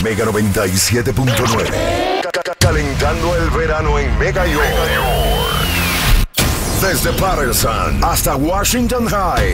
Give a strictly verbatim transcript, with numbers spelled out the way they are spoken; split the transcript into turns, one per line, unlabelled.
Mega noventa y siete punto nueve. Calentando el verano en Mega York. Desde Patterson hasta Washington High.